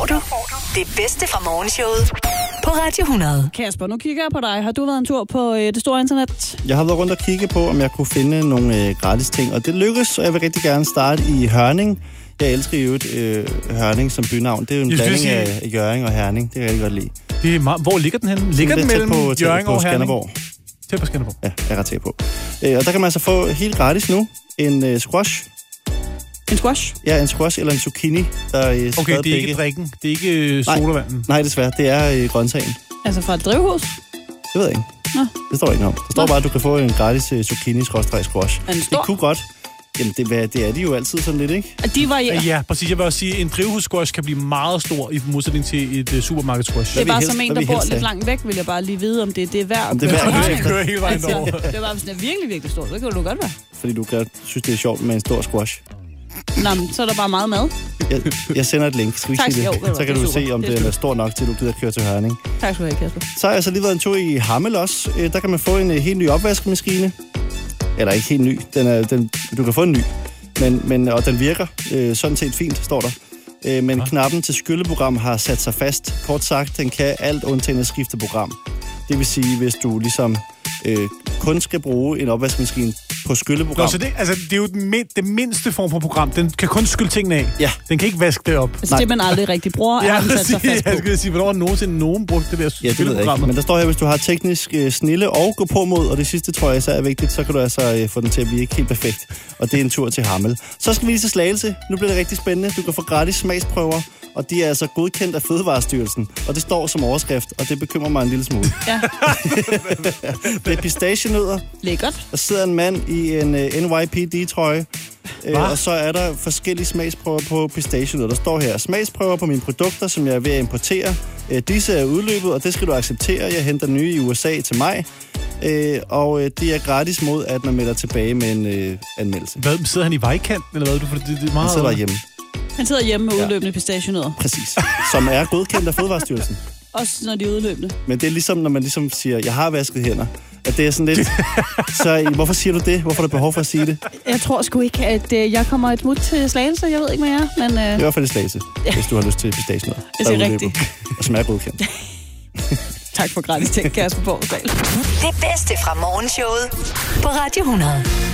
du det bedste fra morgenshowet på Radio 100. Kasper, nu kigger jeg på dig. Har du været en tur på det store internet? Jeg har været rundt og kigge på, om jeg kunne finde nogle gratis ting, og det lykkedes, og jeg vil rigtig gerne starte i Hørning. Jeg elsker jo Hørning som bynavn. Det er jo en blanding af Hjørring og Herning. Det kan jeg rigtig godt lide. Det er hvor ligger den henne? Ligger den mellem Hjørring og Herning? Tæt på Skanderborg. Ja, jeg er ret tæt på. Og der kan man altså få helt gratis nu en squash. En squash? Ja, en squash eller en zucchini. Der okay, det er ikke drikken. Det er ikke sodavanden. Nej, desværre. Det er grøntsagen. Altså fra et drivhus? Det ved jeg ikke. Nå. Det står ikke om. Der står bare, at du kan få en gratis zucchini-squash. Det kunne godt. Jamen, det er de jo altid sådan lidt, ikke? Og de varierer. Ja, præcis. Jeg vil også sige, at en drivhus-squash kan blive meget stor i modsætning til et supermarked-squash. Det er bare som en, der bor lidt langt væk, vil jeg bare lige vide, om det er værd at køre hele vejen derover. Det er bare, hvis den er virkelig, virkelig stor. Det kan du godt være. Fordi du synes, det er sjovt med en stor squash. Nå, men så er der bare meget mad. Jeg sender et link. Skal vi sige det? Så kan du se, om det er stor nok til, du gider køre til Hørning. Tak skal du have, Kasper. Så har jeg så lige været en tur i Hammel også. Der kan man få en helt ny opvaskemaskine. Eller ikke helt ny. Du kan få en ny. Og den virker sådan set fint, står der. Men knappen til skylleprogram har sat sig fast. Kort sagt, den kan alt undtagen at skifte program. Det vil sige, hvis du ligesom kun skal bruge en opvaskemaskine på skylleprogram. Nå, så det er jo det mindste form for program. Den kan kun skylle tingene af. Ja. Den kan ikke vaske det op. Altså det, man aldrig rigtig bruger, er den sat sig fast på. Jeg skal sige, hvornår nogensinde nogen brugte det der skylleprogram? Men der står her, hvis du har teknisk snille og gå på mod, og det sidste tror jeg så er vigtigt, så kan du altså få den til at blive ikke helt perfekt. Og det er en tur til Hammel. Så skal vi lige til Slagelse. Nu bliver det rigtig spændende. Du kan få gratis smagsprøver, og de er altså godkendt af Fødevarestyrelsen. Og det står som overskrift, og det bekymrer mig en lille smule. Ja. Det er pistachienødder. Lækkert. Der sidder en mand i en NYPD-trøje. Og så er der forskellige smagsprøver på pistachienødder. Der står her, smagsprøver på mine produkter, som jeg er ved at importere. Disse er udløbet, og det skal du acceptere. Jeg henter nye i USA til maj. Og det er gratis mod, at man melder tilbage med en anmeldelse. Hvad, sidder han i vejkant, eller hvad? Det er meget... Han sidder hjemme. Han sidder hjemme med udløbende pistachienødder. Præcis. Som er godkendt af Fødevarestyrelsen. Også når de er udløbende. Men det er ligesom, når man ligesom siger, jeg har vasket hænder. At det er sådan lidt... Så hvorfor siger du det? Hvorfor er der behov for at sige det? Jeg tror sgu ikke, at jeg kommer et smut til Slagelse. Jeg ved ikke, hvad jeg er, men... Det er i hvert fald et Slagelse, hvis du har lyst til pistachienødder. Det er rigtigt. Og som er godkendt. Tak for gratis ting, Kasper Poulsdal. Det bedste fra morgenshowet på Radio 100.